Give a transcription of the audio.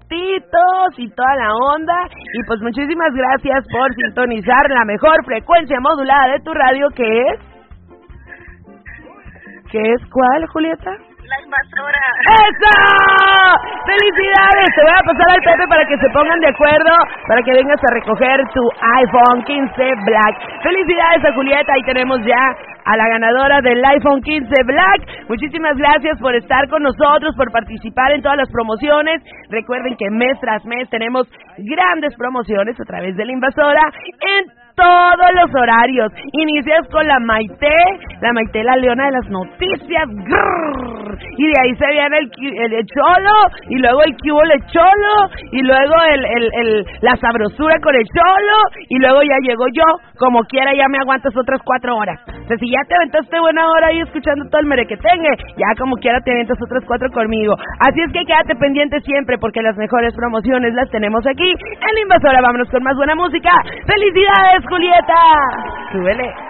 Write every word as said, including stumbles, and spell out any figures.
fotitos y toda la onda. Y pues muchísimas gracias por sintonizar la mejor frecuencia modulada de tu radio, que es... ¿Qué es cuál, Julieta? La invasora. ¡Eso! ¡Felicidades! Te voy a pasar al Pepe para que se pongan de acuerdo, para que vengas a recoger tu iPhone quince Black. ¡Felicidades a Julieta! Ahí tenemos ya a la ganadora del iPhone quince Black. Muchísimas gracias por estar con nosotros, por participar en todas las promociones. Recuerden que mes tras mes tenemos grandes promociones a través de la invasora en todos los horarios. Inicias con la Maite, la Maite, la leona de las noticias, grrr, y de ahí se viene el, el, el cholo, y luego el cubo el cholo, y luego el, el, el, la sabrosura con el cholo, y luego ya llego yo, como quiera ya me aguantas otras cuatro horas. O sea, si ya te aventaste buena hora ahí escuchando todo el merequetengue, ya como quiera te aventas otras cuatro conmigo. Así es que quédate pendiente siempre, porque las mejores promociones las tenemos aquí en la invasora. Vámonos con más buena música. ¡Felicidades, Julieta! ¡Súbele!